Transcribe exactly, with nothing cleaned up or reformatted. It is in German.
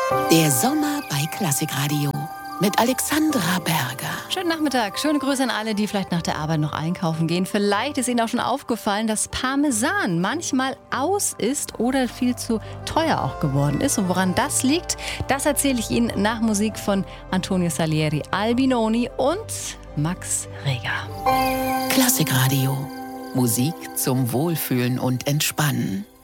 Der Sommer bei Klassikradio mit Alexandra Berger. Schönen Nachmittag. Schöne Grüße an alle, die vielleicht nach der Arbeit noch einkaufen gehen. Vielleicht ist Ihnen auch schon aufgefallen, dass Parmesan manchmal aus ist oder viel zu teuer auch geworden ist. Und woran das liegt, das erzähle ich Ihnen nach Musik von Antonio Salieri, Albinoni und Max Reger. Klassikradio. Musik zum Wohlfühlen und Entspannen.